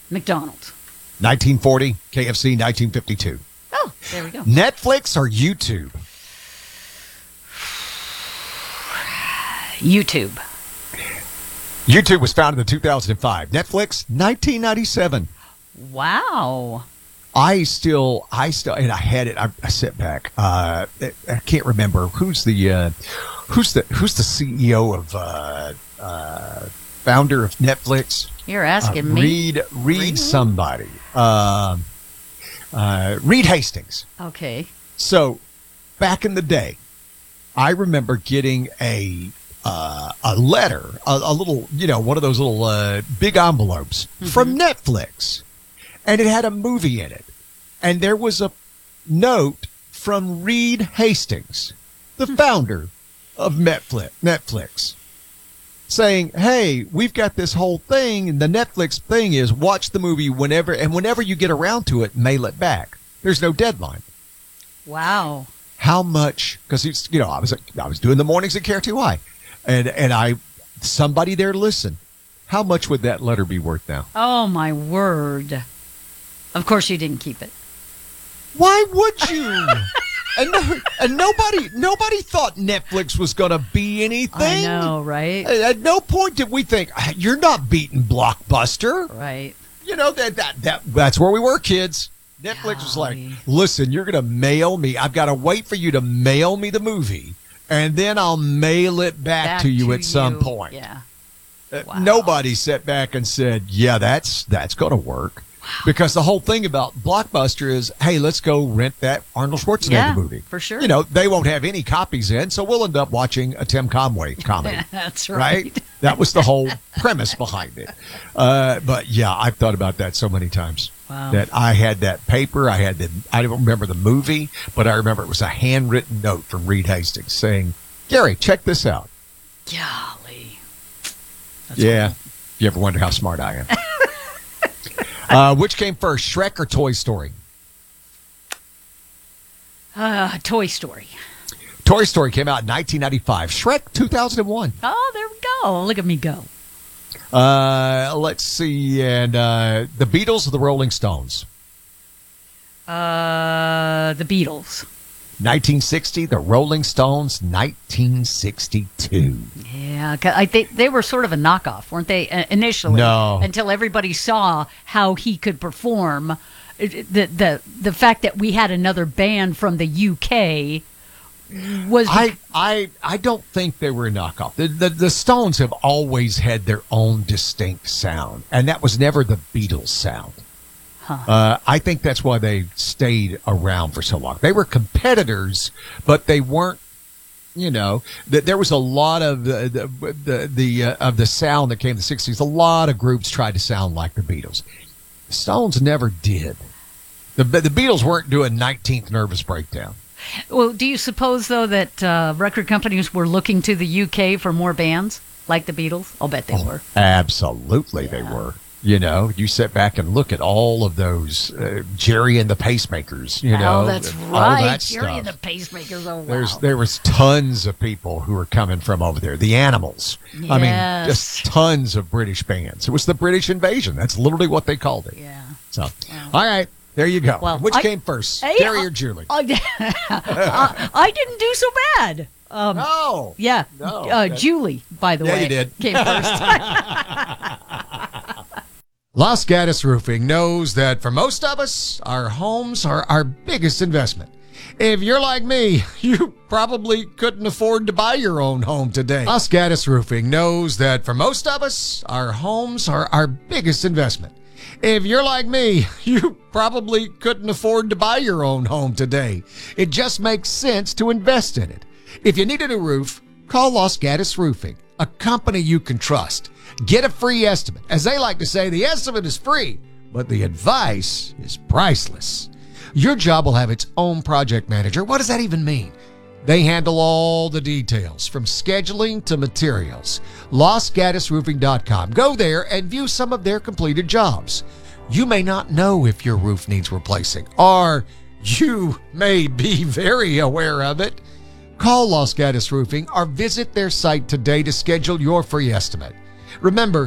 McDonald's. 1940, KFC, 1952. Oh, there we go. Netflix or YouTube? YouTube. YouTube was founded in 2005. Netflix, 1997. Wow. I still, and I had it. I sat back. I can't remember who's the CEO of founder of Netflix. You're asking me. Reed somebody. Reed Hastings. Okay. So, back in the day, I remember getting a letter, a little, one of those little big envelopes from Netflix, and it had a movie in it, and there was a note from Reed Hastings, the founder of Netflix, saying, "Hey, we've got this whole thing, and the Netflix thing is watch the movie whenever you get around to it, mail it back. There's no deadline." Wow. How much? Because I was doing the mornings at KRTY, and somebody there listened. How much would that letter be worth now? Oh my word! Of course you didn't keep it. Why would you? and nobody thought Netflix was going to be anything. I know, right? At no point did we think you're not beating Blockbuster. Right. That's where we were, kids. Netflix was like, listen, you're going to mail me. I've got to wait for you to mail me the movie, and then I'll mail it back to you at some point. Yeah. Wow. Nobody sat back and said, yeah, that's going to work. Wow. Because the whole thing about Blockbuster is, hey, let's go rent that Arnold Schwarzenegger movie. For sure. They won't have any copies in, so we'll end up watching a Tim Conway comedy. That's right. That was the whole premise behind it. But yeah, I've thought about that so many times. Wow. That I had that paper, I don't remember the movie, but I remember it was a handwritten note from Reed Hastings saying, Gary, check this out. Golly. That's yeah. You ever wonder how smart I am? Which came first, Shrek or Toy Story? Toy Story. Toy Story came out in 1995. Shrek, 2001. Oh, there we go. Look at me go. Let's see. And the Beatles or the Rolling Stones? The Beatles. 1960, the Rolling Stones, 1962. Yeah, I think they were sort of a knockoff, weren't they, initially? No. Until everybody saw how he could perform. The fact that we had another band from the UK was... I don't think they were a knockoff. The Stones have always had their own distinct sound, and that was never the Beatles sound. Huh. I think that's why they stayed around for so long. They were competitors, but they weren't. There was a lot of the sound that came in the '60s. A lot of groups tried to sound like the Beatles. The Stones never did. The Beatles weren't doing 19th Nervous Breakdown. Well, do you suppose though that record companies were looking to the UK for more bands like the Beatles? I'll bet they were. Absolutely, they were. You sit back and look at all of those Jerry and the Pacemakers. Oh, that's right. All that Jerry stuff. and the Pacemakers. Oh, wow. There was tons of people who were coming from over there. The Animals. Yes. I mean, just tons of British bands. It was the British invasion. That's literally what they called it. Yeah. So, all right. There you go. Well, Which came first, Gary or Julie? I didn't do so bad. No. Yeah. No. Julie, by the way. Yeah, you did. Came first. Los Gaddis Roofing knows that for most of us, our homes are our biggest investment. If you're like me, you probably couldn't afford to buy your own home today. Los Gaddis Roofing knows that for most of us, our homes are our biggest investment. If you're like me, you probably couldn't afford to buy your own home today. It just makes sense to invest in it. If you needed a roof, call Los Gaddis Roofing, a company you can trust. Get a free estimate. As they like to say, the estimate is free, but the advice is priceless. Your job will have its own project manager. What does that even mean? They handle all the details, from scheduling to materials. LosGaddisRoofing.com. Go there and view some of their completed jobs. You may not know if your roof needs replacing, or you may be very aware of it. Call Los Gaddis Roofing or visit their site today to schedule your free estimate. Remember,